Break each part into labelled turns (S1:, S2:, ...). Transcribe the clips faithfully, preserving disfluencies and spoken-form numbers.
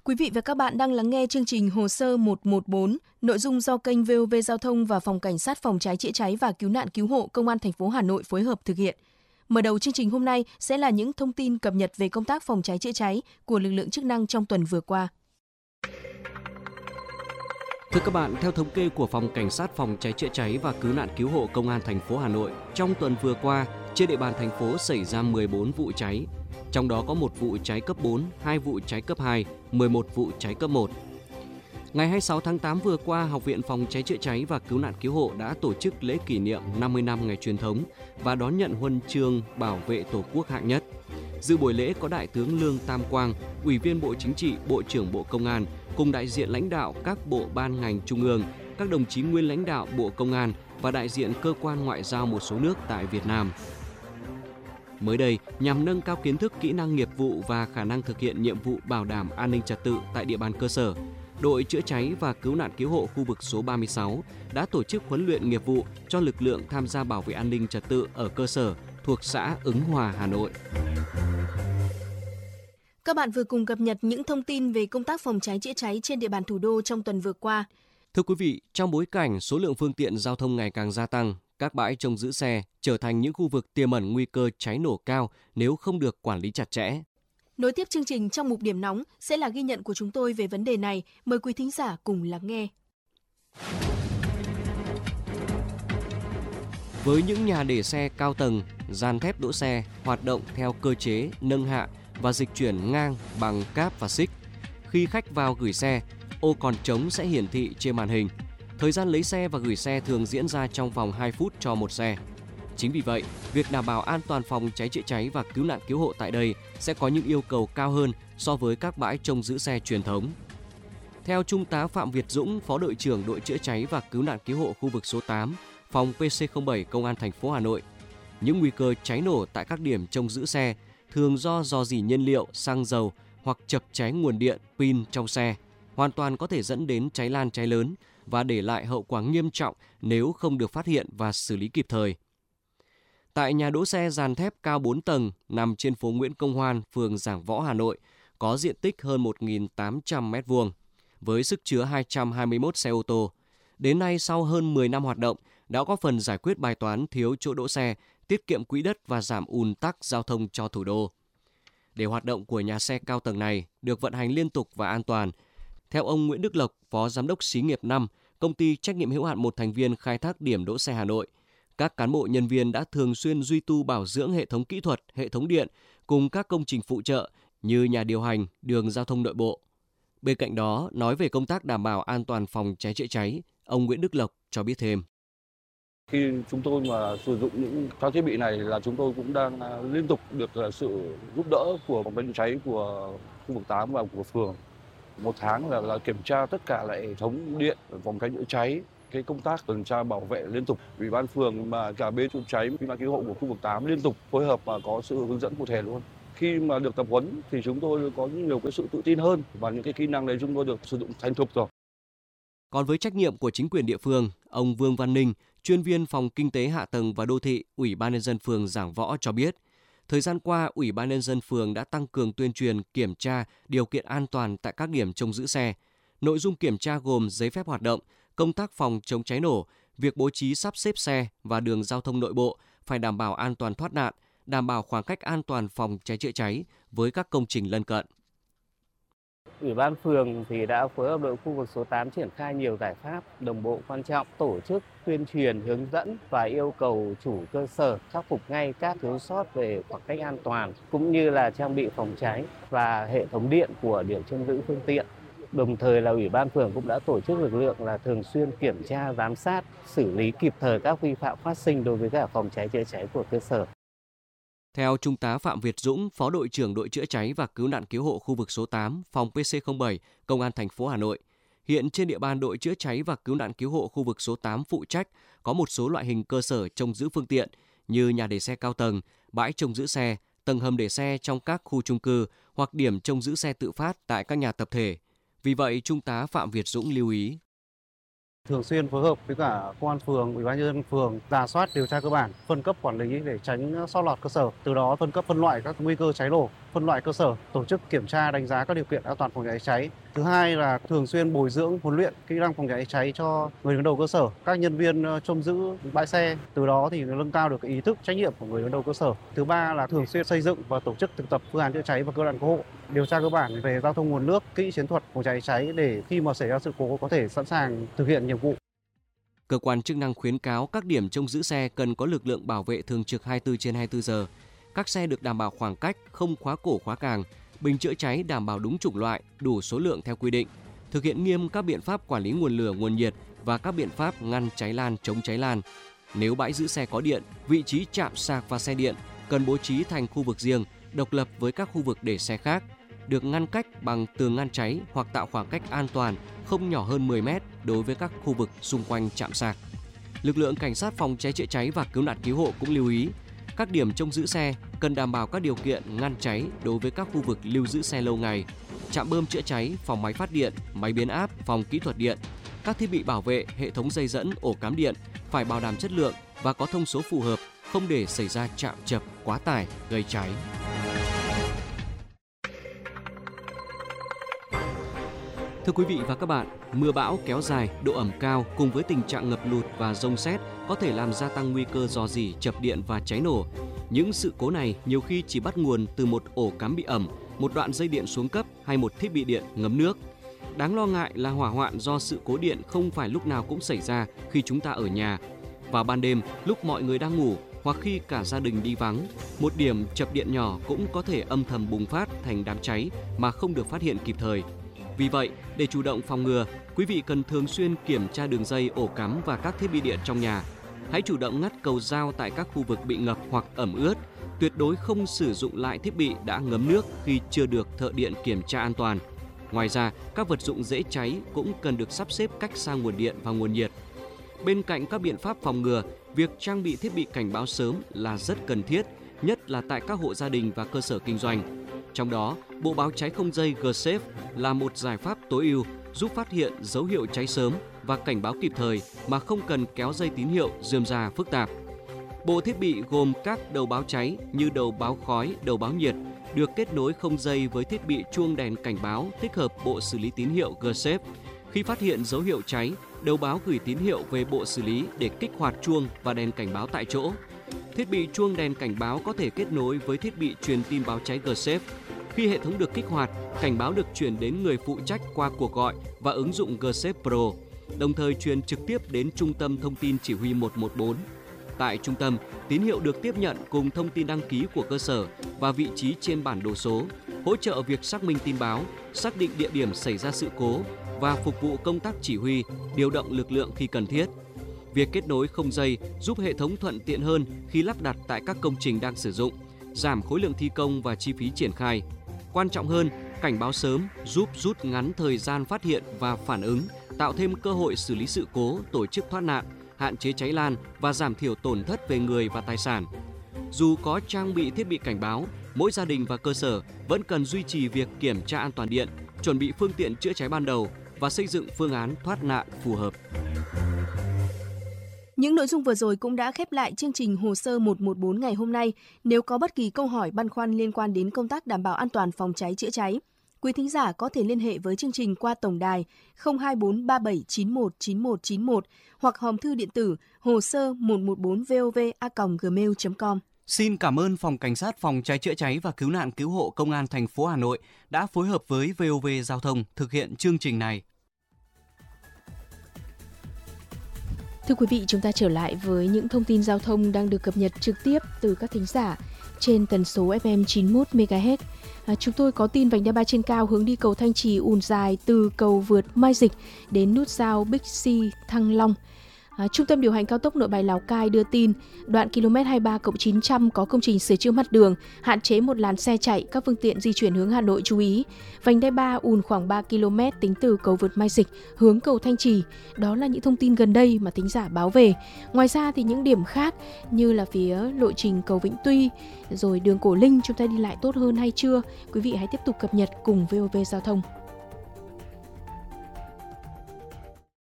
S1: Quý vị và các bạn đang lắng nghe chương trình Hồ sơ một một bốn, nội dung do kênh vê o vê Giao thông và Phòng Cảnh sát Phòng cháy chữa cháy và Cứu nạn Cứu hộ Công an thành phố Hà Nội phối hợp thực hiện. Mở đầu chương trình hôm nay sẽ là những thông tin cập nhật về công tác phòng cháy chữa cháy của lực lượng chức năng trong tuần vừa qua.
S2: Thưa các bạn, theo thống kê của Phòng Cảnh sát Phòng cháy chữa cháy và Cứu nạn Cứu hộ Công an thành phố Hà Nội, trong tuần vừa qua, trên địa bàn thành phố xảy ra mười bốn vụ cháy. Trong đó có một vụ cháy cấp bốn, hai vụ cháy cấp hai, mười một vụ cháy cấp một. Ngày hai mươi sáu tháng tám vừa qua, Học viện Phòng cháy chữa cháy và Cứu nạn Cứu hộ đã tổ chức lễ kỷ niệm năm mươi năm ngày truyền thống và đón nhận huân chương bảo vệ Tổ quốc hạng nhất. Dự buổi lễ có Đại tướng Lương Tam Quang, Ủy viên Bộ Chính trị, Bộ trưởng Bộ Công an, cùng đại diện lãnh đạo các bộ ban ngành trung ương, các đồng chí nguyên lãnh đạo Bộ Công an và đại diện cơ quan ngoại giao một số nước tại Việt Nam. Mới đây, nhằm nâng cao kiến thức, kỹ năng nghiệp vụ và khả năng thực hiện nhiệm vụ bảo đảm an ninh trật tự tại địa bàn cơ sở, đội chữa cháy và cứu nạn cứu hộ khu vực số ba mươi sáu đã tổ chức huấn luyện nghiệp vụ cho lực lượng tham gia bảo vệ an ninh trật tự ở cơ sở thuộc xã Ứng Hòa, Hà Nội.
S1: Các bạn vừa cùng cập nhật những thông tin về công tác phòng cháy chữa cháy trên địa bàn thủ đô trong tuần vừa qua.
S2: Thưa quý vị, trong bối cảnh số lượng phương tiện giao thông ngày càng gia tăng, các bãi trông giữ xe trở thành những khu vực tiềm ẩn nguy cơ cháy nổ cao nếu không được quản lý chặt chẽ.
S1: Nối tiếp chương trình trong mục điểm nóng sẽ là ghi nhận của chúng tôi về vấn đề này. Mời quý thính giả cùng lắng nghe.
S2: Với những nhà để xe cao tầng, dàn thép đỗ xe hoạt động theo cơ chế nâng hạ và dịch chuyển ngang bằng cáp và xích. Khi khách vào gửi xe, ô còn trống sẽ hiển thị trên màn hình. Thời gian lấy xe và gửi xe thường diễn ra trong vòng hai phút cho một xe. Chính vì vậy, việc đảm bảo an toàn phòng cháy chữa cháy và cứu nạn cứu hộ tại đây sẽ có những yêu cầu cao hơn so với các bãi trông giữ xe truyền thống. Theo Trung tá Phạm Việt Dũng, Phó đội trưởng đội chữa cháy và cứu nạn cứu hộ khu vực số tám, phòng pê xê không bảy Công an thành phố Hà Nội, những nguy cơ cháy nổ tại các điểm trông giữ xe thường do rò rỉ nhiên liệu, xăng dầu hoặc chập cháy nguồn điện, pin trong xe, hoàn toàn có thể dẫn đến cháy lan cháy lớn và để lại hậu quả nghiêm trọng nếu không được phát hiện và xử lý kịp thời. Tại nhà đỗ xe dàn thép cao bốn tầng nằm trên phố Nguyễn Công Hoan, phường Giảng Võ, Hà Nội, có diện tích hơn một nghìn tám trăm mét vuông, với sức chứa hai trăm hai mươi mốt xe ô tô. Đến nay, sau hơn mười năm hoạt động, đã có phần giải quyết bài toán thiếu chỗ đỗ xe, tiết kiệm quỹ đất và giảm ùn tắc giao thông cho thủ đô. Để hoạt động của nhà xe cao tầng này được vận hành liên tục và an toàn, theo ông Nguyễn Đức Lộc, Phó Giám đốc Xí nghiệp năm, Công ty trách nhiệm hữu hạn một thành viên khai thác điểm đỗ xe Hà Nội, các cán bộ nhân viên đã thường xuyên duy tu bảo dưỡng hệ thống kỹ thuật, hệ thống điện cùng các công trình phụ trợ như nhà điều hành, đường giao thông nội bộ. Bên cạnh đó, nói về công tác đảm bảo an toàn phòng cháy chữa cháy, ông Nguyễn Đức Lộc cho biết thêm.
S3: Khi chúng tôi mà sử dụng những các thiết bị này là chúng tôi cũng đang liên tục được sự giúp đỡ của phòng cháy chữa cháy của khu vực tám và của phường. Một tháng là, là kiểm tra tất cả lại hệ thống điện, phòng cháy chữa cháy, cái công tác tuần tra bảo vệ liên tục. Ủy ban phường mà cả bên chữa cháy, cứu nạn cứu hộ của khu vực tám liên tục phối hợp và có sự hướng dẫn cụ thể luôn. Khi mà được tập huấn thì chúng tôi có nhiều cái sự tự tin hơn và những cái kỹ năng đấy chúng tôi được sử dụng thành thục rồi.
S2: Còn với trách nhiệm của chính quyền địa phương, ông Vương Văn Ninh, chuyên viên phòng kinh tế hạ tầng và đô thị, Ủy ban nhân dân phường Giảng Võ cho biết, thời gian qua, Ủy ban nhân dân phường đã tăng cường tuyên truyền, kiểm tra điều kiện an toàn tại các điểm trông giữ xe. Nội dung kiểm tra gồm giấy phép hoạt động, công tác phòng chống cháy nổ, việc bố trí sắp xếp xe và đường giao thông nội bộ phải đảm bảo an toàn thoát nạn, đảm bảo khoảng cách an toàn phòng cháy chữa cháy với các công trình lân cận.
S4: Ủy ban phường thì đã phối hợp đội khu vực số tám triển khai nhiều giải pháp đồng bộ quan trọng, tổ chức tuyên truyền, hướng dẫn và yêu cầu chủ cơ sở khắc phục ngay các thiếu sót về khoảng cách an toàn cũng như là trang bị phòng cháy và hệ thống điện của điểm trông giữ phương tiện. Đồng thời là Ủy ban phường cũng đã tổ chức lực lượng là thường xuyên kiểm tra, giám sát, xử lý kịp thời các vi phạm phát sinh đối với cả phòng cháy chữa cháy của cơ sở.
S2: Theo Trung tá Phạm Việt Dũng, Phó đội trưởng đội chữa cháy và cứu nạn cứu hộ khu vực số tám, phòng pê xê không bảy, Công an thành phố Hà Nội, hiện trên địa bàn đội chữa cháy và cứu nạn cứu hộ khu vực số tám phụ trách có một số loại hình cơ sở trông giữ phương tiện như nhà để xe cao tầng, bãi trông giữ xe, tầng hầm để xe trong các khu chung cư hoặc điểm trông giữ xe tự phát tại các nhà tập thể. Vì vậy, Trung tá Phạm Việt Dũng lưu ý.
S5: Thường xuyên phối hợp với cả công an phường, ủy ban nhân dân phường rà soát điều tra cơ bản, phân cấp quản lý để tránh sót lọt cơ sở, từ đó phân cấp phân loại các nguy cơ cháy nổ, phân phân loại cơ sở, tổ chức kiểm tra đánh giá các điều kiện an toàn phòng cháy cháy. Thứ hai là thường xuyên bồi dưỡng huấn luyện kỹ năng phòng cháy cháy cho người đứng đầu cơ sở, các nhân viên trông giữ bãi xe, từ đó thì nâng cao được ý thức trách nhiệm của người đứng đầu cơ sở. Thứ ba là thường xuyên xây dựng và tổ chức thực tập phương án chữa cháy và cứu nạn cứu hộ, điều tra cơ bản về giao thông nguồn nước, kỹ chiến thuật phòng cháy cháy để khi mà xảy ra sự cố có thể sẵn sàng thực hiện nhiệm vụ.
S2: Cơ quan chức năng khuyến cáo các điểm trông giữ xe cần có lực lượng bảo vệ thường trực hai mươi tư trên hai mươi tư giờ. Các xe được đảm bảo khoảng cách, không khóa cổ khóa càng, bình chữa cháy đảm bảo đúng chủng loại, đủ số lượng theo quy định. Thực hiện nghiêm các biện pháp quản lý nguồn lửa, nguồn nhiệt và các biện pháp ngăn cháy lan, chống cháy lan. Nếu bãi giữ xe có điện, vị trí chạm sạc và xe điện cần bố trí thành khu vực riêng, độc lập với các khu vực để xe khác, được ngăn cách bằng tường ngăn cháy hoặc tạo khoảng cách an toàn không nhỏ hơn mười mét đối với các khu vực xung quanh trạm sạc. Lực lượng cảnh sát phòng cháy chữa cháy và cứu nạn cứu hộ cũng lưu ý, các điểm trông giữ xe cần đảm bảo các điều kiện ngăn cháy đối với các khu vực lưu giữ xe lâu ngày, trạm bơm chữa cháy, phòng máy phát điện, máy biến áp, phòng kỹ thuật điện. Các thiết bị bảo vệ, hệ thống dây dẫn, ổ cắm điện phải bảo đảm chất lượng và có thông số phù hợp, không để xảy ra chạm chập, quá tải, gây cháy. Thưa quý vị và các bạn, mưa bão kéo dài, độ ẩm cao cùng với tình trạng ngập lụt và dông sét có thể làm gia tăng nguy cơ rò rỉ, chập điện và cháy nổ. Những sự cố này nhiều khi chỉ bắt nguồn từ một ổ cắm bị ẩm, một đoạn dây điện xuống cấp hay một thiết bị điện ngấm nước. Đáng lo ngại là hỏa hoạn do sự cố điện không phải lúc nào cũng xảy ra khi chúng ta ở nhà. Vào ban đêm, lúc mọi người đang ngủ hoặc khi cả gia đình đi vắng, một điểm chập điện nhỏ cũng có thể âm thầm bùng phát thành đám cháy mà không được phát hiện kịp thời. Vì vậy, để chủ động phòng ngừa, quý vị cần thường xuyên kiểm tra đường dây, ổ cắm và các thiết bị điện trong nhà. Hãy chủ động ngắt cầu dao tại các khu vực bị ngập hoặc ẩm ướt. Tuyệt đối không sử dụng lại thiết bị đã ngấm nước khi chưa được thợ điện kiểm tra an toàn. Ngoài ra, các vật dụng dễ cháy cũng cần được sắp xếp cách xa nguồn điện và nguồn nhiệt. Bên cạnh các biện pháp phòng ngừa, việc trang bị thiết bị cảnh báo sớm là rất cần thiết, nhất là tại các hộ gia đình và cơ sở kinh doanh. Trong đó, bộ báo cháy không dây G-Safe là một giải pháp tối ưu giúp phát hiện dấu hiệu cháy sớm và cảnh báo kịp thời mà không cần kéo dây tín hiệu rườm rà phức tạp. Bộ thiết bị gồm các đầu báo cháy như đầu báo khói, đầu báo nhiệt, được kết nối không dây với thiết bị chuông đèn cảnh báo tích hợp bộ xử lý tín hiệu G-Safe. Khi phát hiện dấu hiệu cháy, đầu báo gửi tín hiệu về bộ xử lý để kích hoạt chuông và đèn cảnh báo tại chỗ. Thiết bị chuông đèn cảnh báo có thể kết nối với thiết bị truyền tin báo cháy G-Safe. Khi hệ thống được kích hoạt, cảnh báo được chuyển đến người phụ trách qua cuộc gọi và ứng dụng G-Safe Pro, đồng thời truyền trực tiếp đến Trung tâm Thông tin Chỉ huy một một bốn. Tại trung tâm, tín hiệu được tiếp nhận cùng thông tin đăng ký của cơ sở và vị trí trên bản đồ số, hỗ trợ việc xác minh tin báo, xác định địa điểm xảy ra sự cố và phục vụ công tác chỉ huy, điều động lực lượng khi cần thiết. Việc kết nối không dây giúp hệ thống thuận tiện hơn khi lắp đặt tại các công trình đang sử dụng, giảm khối lượng thi công và chi phí triển khai. Quan trọng hơn, cảnh báo sớm giúp rút ngắn thời gian phát hiện và phản ứng, tạo thêm cơ hội xử lý sự cố, tổ chức thoát nạn, hạn chế cháy lan và giảm thiểu tổn thất về người và tài sản. Dù có trang bị thiết bị cảnh báo, mỗi gia đình và cơ sở vẫn cần duy trì việc kiểm tra an toàn điện, chuẩn bị phương tiện chữa cháy ban đầu và xây dựng phương án thoát nạn phù hợp.
S1: Những nội dung vừa rồi cũng đã khép lại chương trình Hồ sơ một một bốn ngày hôm nay. Nếu có bất kỳ câu hỏi băn khoăn liên quan đến công tác đảm bảo an toàn phòng cháy chữa cháy, quý thính giả có thể liên hệ với chương trình qua tổng đài không hai bốn ba bảy chín một chín một chín một hoặc hòm thư điện tử hồ sơ một một bốn vov a còng gmail chấm com.
S2: Xin cảm ơn Phòng Cảnh sát phòng cháy chữa cháy và cứu nạn cứu hộ Công an thành phố Hà Nội đã phối hợp với vê o vê Giao thông thực hiện chương trình này.
S1: Thưa quý vị, chúng ta trở lại với những thông tin giao thông đang được cập nhật trực tiếp từ các thính giả trên tần số ép em chín mươi mốt mê ga héc. À, chúng tôi có tin vành đai ba trên cao hướng đi cầu Thanh Trì ùn dài từ cầu vượt Mai Dịch đến nút giao Bixi Thăng Long. À, Trung tâm điều hành cao tốc Nội Bài Lào Cai đưa tin đoạn km hai mươi ba cộng chín trăm có công trình sửa chữa mặt đường, hạn chế một làn xe chạy, các phương tiện di chuyển hướng Hà Nội chú ý. Vành đai ba ùn khoảng ba ki lô mét tính từ cầu vượt Mai Dịch hướng cầu Thanh Trì. Đó là những thông tin gần đây mà thính giả báo về. Ngoài ra thì những điểm khác như là phía lộ trình cầu Vĩnh Tuy rồi đường Cổ Linh chúng ta đi lại tốt hơn hay chưa? Quý vị hãy tiếp tục cập nhật cùng vê o vê Giao thông.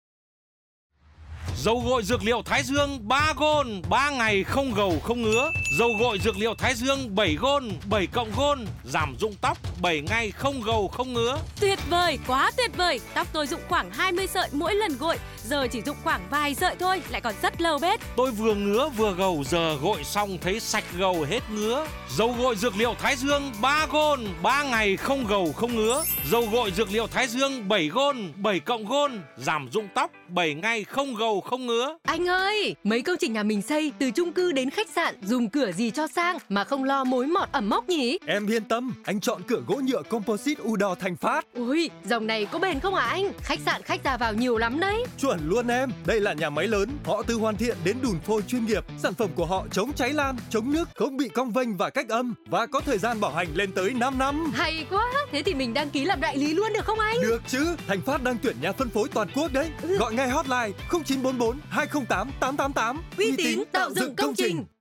S6: Dầu gội dược liệu Thái Dương ba gôn, ba ngày không gầu không ngứa. Dầu gội dược liệu Thái Dương bảy Gold, bảy cộng Gold, giảm rụng tóc bảy ngày không gầu không ngứa.
S7: Tuyệt vời, quá tuyệt vời. Tóc tôi rụng khoảng hai mươi sợi mỗi lần gội, giờ chỉ rụng khoảng vài sợi thôi, lại còn rất lâu bết.
S6: Tôi vừa ngứa vừa gầu, giờ gội xong thấy sạch gầu hết ngứa. Dầu gội dược liệu Thái Dương ba Gold, ba ngày không gầu không ngứa. Dầu gội dược liệu Thái Dương bảy Gold, bảy cộng Gold, giảm rụng tóc bảy ngày không gầu không ngứa.
S8: Anh ơi, mấy công trình nhà mình xây từ chung cư đến khách sạn, dùng cửa gì cho sang mà không lo mối mọt ẩm mốc nhỉ?
S9: Em yên tâm, anh chọn cửa gỗ nhựa composite Udor Thành Phát.
S8: Ui, dòng này có bền không hả anh? Khách sạn khách ra vào nhiều lắm đấy.
S9: Chuẩn luôn em, đây là nhà máy lớn, họ từ hoàn thiện đến đùn phôi chuyên nghiệp. Sản phẩm của họ chống cháy lan, chống nước, không bị cong vênh và cách âm và có thời gian bảo hành lên tới năm năm.
S8: Hay quá, thế thì mình đăng ký làm đại lý luôn được không anh?
S9: Được chứ, Thành Phát đang tuyển nhà phân phối toàn quốc đấy. Ừ. Gọi ngay hotline không chín bốn bốn hai không tám tám tám tám.
S8: Uy tín tạo dựng công trình.